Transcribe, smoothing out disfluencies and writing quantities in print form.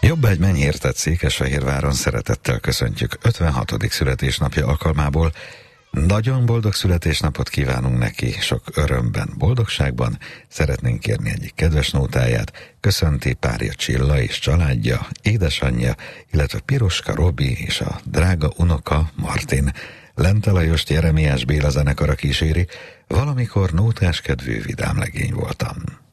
Jobb egy mennyértet Székesfehérváron szeretettel köszöntjük 56. születésnapja alkalmából. Nagyon boldog születésnapot kívánunk neki, sok örömben, boldogságban. Szeretnénk kérni egyik kedves nótáját. Köszönti párja Csilla és családja, édesanyja, illetve Piroska Robi és a drága unoka Martin. Lente Lajost Jeremiás Béla zenekara kíséri. Valamikor nótáskedvű vidám legény voltam.